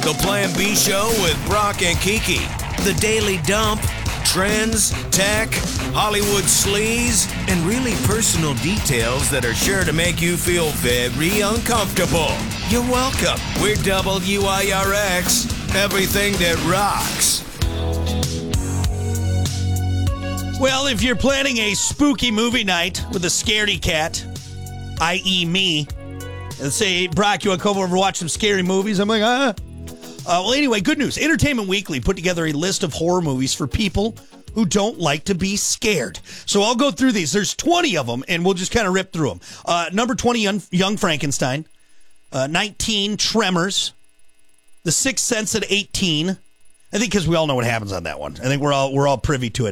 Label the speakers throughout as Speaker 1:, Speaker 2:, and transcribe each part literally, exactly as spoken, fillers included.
Speaker 1: The Plan B Show with Brock and Kiki. The Daily Dump. Trends, tech, Hollywood sleaze, and really personal details that are sure to make you feel very uncomfortable. You're welcome. We're W I R X. Everything that rocks.
Speaker 2: Well, if you're planning a spooky movie night with a scaredy cat, that is me, and say, Brock, you want to come over and watch some scary movies? I'm like, ah. Uh, well, anyway, good news. Entertainment Weekly put together a list of horror movies for people who don't like to be scared. So I'll go through these. There's twenty of them, and we'll just kind of rip through them. Uh, number twenty, Young, Young Frankenstein. Uh, nineteen, Tremors. The Sixth Sense at eighteen. I think because we all know what happens on that one. I think we're all we're all privy to it.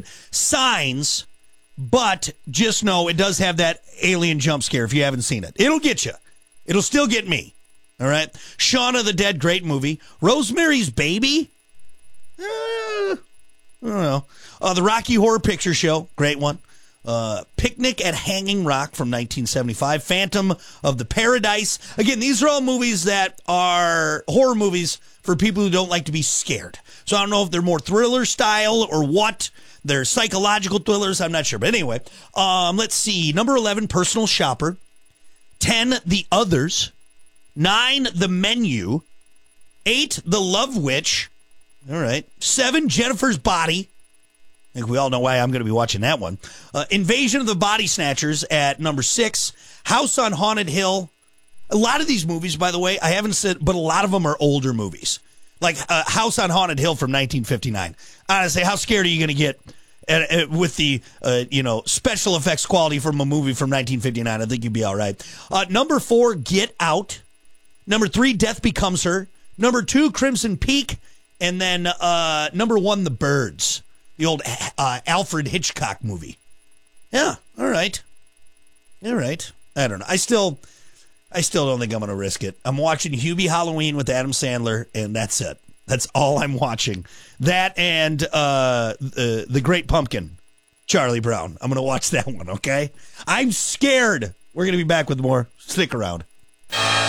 Speaker 2: Signs, but just know it does have that alien jump scare if you haven't seen it. It'll get you. It'll still get me. All right. Shaun of the Dead, great movie. Rosemary's Baby? Uh, I don't know. Uh, the Rocky Horror Picture Show, great one. Uh, Picnic at Hanging Rock from nineteen seventy-five. Phantom of the Paradise. Again, these are all movies that are horror movies for people who don't like to be scared. So I don't know if they're more thriller style or what. They're psychological thrillers. I'm not sure. But anyway, um, let's see. Number eleven, Personal Shopper. ten, The Others. nine, The Menu. eight, The Love Witch. All right. seven, Jennifer's Body. I think we all know why I'm going to be watching that one. Uh, Invasion of the Body Snatchers at number six. House on Haunted Hill. A lot of these movies, by the way, I haven't said, but a lot of them are older movies. Like uh, House on Haunted Hill from nineteen fifty-nine. Honestly, how scared are you going to get at, at, with the uh, you know special effects quality from a movie from nineteen fifty-nine? I think you'd be all right. Uh, number four, Get Out. Number three, Death Becomes Her. Number two, Crimson Peak. And then uh, number one, The Birds. The old uh, Alfred Hitchcock movie. Yeah, all right. All right. I don't know. I still I still don't think I'm going to risk it. I'm watching Hubie Halloween with Adam Sandler, and that's it. That's all I'm watching. That and uh, the, the Great Pumpkin, Charlie Brown. I'm going to watch that one, okay? I'm scared. We're going to be back with more. Stick around.